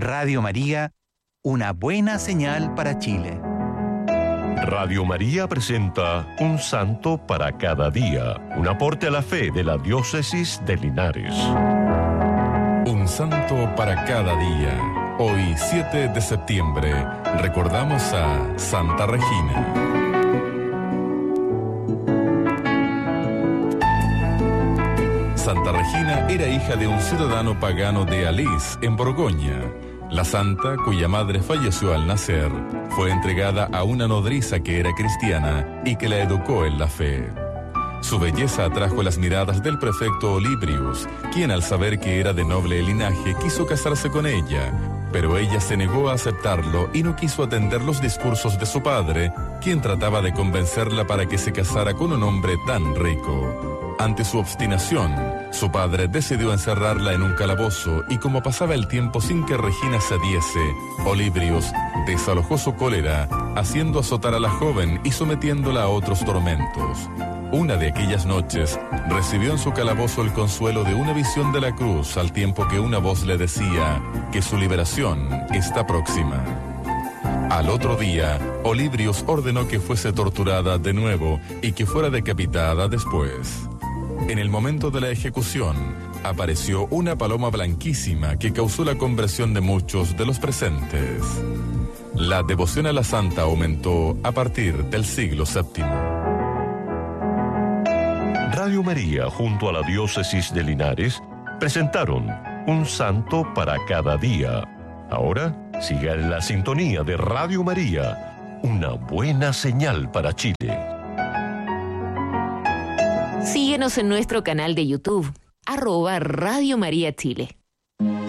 Radio María, una buena señal para Chile. Radio María presenta Un Santo para cada día, un aporte a la fe de la Diócesis de Linares. Un Santo para cada día. Hoy, 7 de septiembre, recordamos a Santa Regina. Santa Regina era hija de un ciudadano pagano de Alís, en Borgoña. La santa, cuya madre falleció al nacer, fue entregada a una nodriza que era cristiana y que la educó en la fe. Su belleza atrajo las miradas del prefecto Olybrius, quien al saber que era de noble linaje quiso casarse con ella, pero ella se negó a aceptarlo y no quiso atender los discursos de su padre, quien trataba de convencerla para que se casara con un hombre tan rico. Ante su obstinación, su padre decidió encerrarla en un calabozo y como pasaba el tiempo sin que Regina cediese, Olybrius desalojó su cólera, haciendo azotar a la joven y sometiéndola a otros tormentos. Una de aquellas noches, recibió en su calabozo el consuelo de una visión de la cruz, al tiempo que una voz le decía que su liberación está próxima. Al otro día, Olybrius ordenó que fuese torturada de nuevo y que fuera decapitada después. En el momento de la ejecución, apareció una paloma blanquísima que causó la conversión de muchos de los presentes. La devoción a la santa aumentó a partir del siglo VII. Radio María, junto a la Diócesis de Linares, presentaron Un Santo para cada día. Ahora, siga en la sintonía de Radio María, una buena señal para Chile. Síguenos en nuestro canal de YouTube, @Radio María Chile.